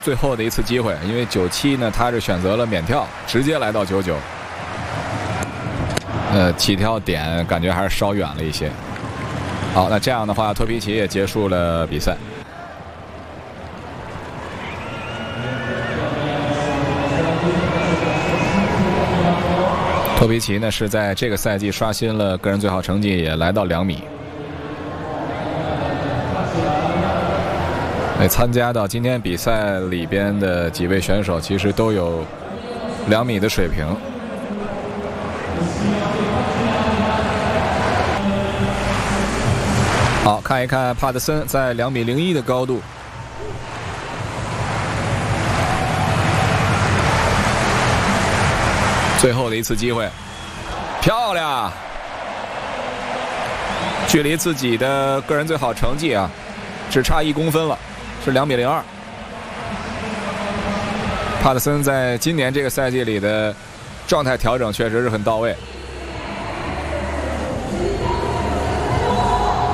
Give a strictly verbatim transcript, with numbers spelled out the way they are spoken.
最后的一次机会，因为九七呢，他是选择了免跳，直接来到九九。呃，起跳点感觉还是稍远了一些。好，那这样的话，托皮奇也结束了比赛。托皮奇呢是在这个赛季刷新了个人最好成绩，也来到两米。那参加到今天比赛里边的几位选手，其实都有两米的水平。好，看一看帕特森在两米零一的高度。最后的一次机会，漂亮！距离自己的个人最好成绩啊，只差一公分了，是两米零二。帕特森在今年这个赛季里的状态调整确实是很到位。